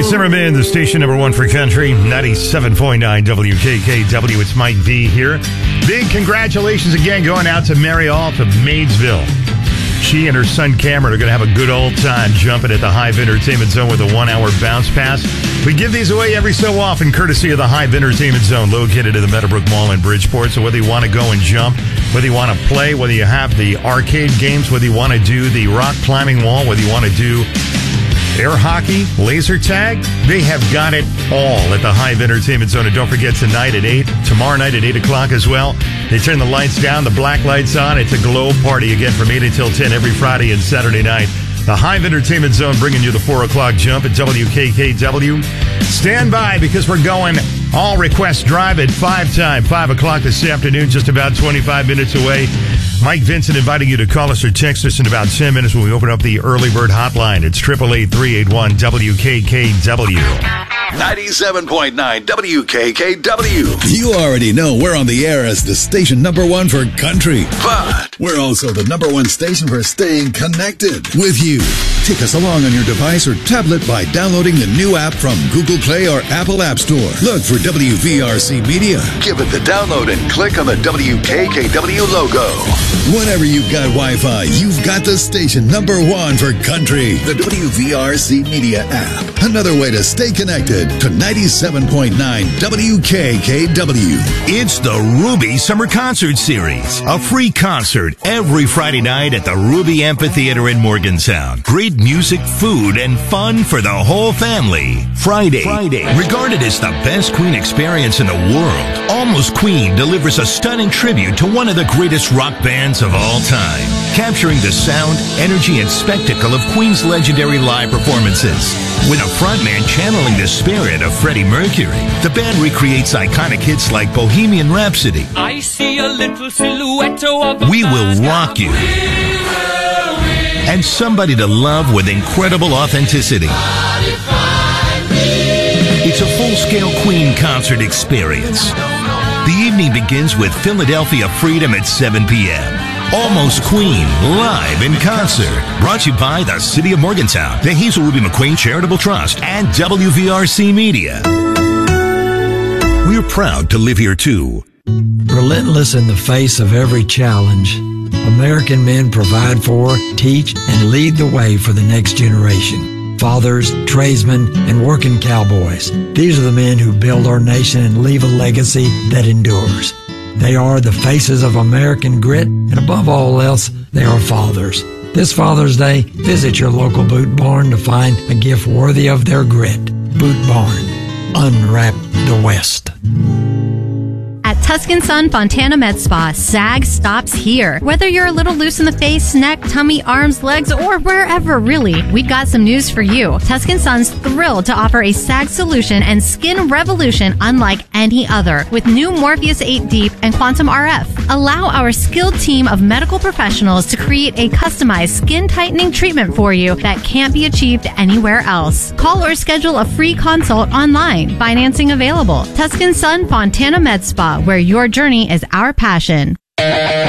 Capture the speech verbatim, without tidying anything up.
Zimmerman, the station number one for country, ninety-seven point nine W K K W. It's Mike V here. Big congratulations again going out to Mary Alt of Maysville. She and her son Cameron are going to have a good old time jumping at the Hive Entertainment Zone with a one-hour bounce pass. We give these away every so often, courtesy of the Hive Entertainment Zone, located at the Meadowbrook Mall in Bridgeport. So whether you want to go and jump, whether you want to play, whether you have the arcade games, whether you want to do the rock climbing wall, whether you want to do air hockey, laser tag, they have got it all at the Hive Entertainment Zone. And don't forget, tonight at eight, tomorrow night at eight o'clock as well, they turn the lights down, the black lights on. It's a glow party again from eight until ten every Friday and Saturday night. The Hive Entertainment Zone bringing you the four o'clock jump at W K K W. Stand by because we're going all request drive at five time, five o'clock this afternoon, just about twenty-five minutes away. Mike Vincent inviting you to call us or text us in about ten minutes when we open up the early bird hotline. It's eight eight eight, three eight one, W K K W. ninety-seven point nine W K K W. You already know we're on the air as the station number one for country. But we're also the number one station for staying connected with you. Take us along on your device or tablet by downloading the new app from Google Play or Apple App Store. Look for W V R C Media. Give it the download and click on the W K K W logo. Whenever you've got Wi-Fi, you've got the station number one for country. The W V R C Media app. Another way to stay connected to ninety-seven point nine W K K W. It's the Ruby Summer Concert Series. A free concert every Friday night at the Ruby Amphitheater in Morgantown. Great music, food, and fun for the whole family. Friday. Friday. Regarded as the best Queen experience in the world, Almost Queen delivers a stunning tribute to one of the greatest rock bands of all time, capturing the sound, energy, and spectacle of Queen's legendary live performances. With a frontman channeling the spirit of Freddie Mercury, the band recreates iconic hits like Bohemian Rhapsody, I see a little silhouette of a We Will Rock You, and Somebody to Love with incredible authenticity. It's a full-scale Queen concert experience. The evening begins with Philadelphia Freedom at seven p.m. Almost Queen, live in concert. Brought to you by the City of Morgantown, the Hazel Ruby McQueen Charitable Trust, and W V R C Media. We're proud to live here, too. Relentless in the face of every challenge, American men provide for, teach, and lead the way for the next generation. Fathers, tradesmen, and working cowboys. These are the men who build our nation and leave a legacy that endures. They are the faces of American grit, and above all else, they are fathers. This Father's Day, visit your local Boot Barn to find a gift worthy of their grit. Boot Barn. Unwrap the West. At Tuscan Sun Fontana Med Spa, SAG stops here. Whether you're a little loose in the face, neck, tummy, arms, legs, or wherever really, we've got some news for you. Tuscan Sun's thrilled to offer a SAG solution and skin revolution unlike any other with new Morpheus eight Deep and Quantum R F. Allow our skilled team of medical professionals to create a customized skin tightening treatment for you that can't be achieved anywhere else. Call or schedule a free consult online. Financing available. Tuscan Sun Fontana Med Spa, where your journey is our passion.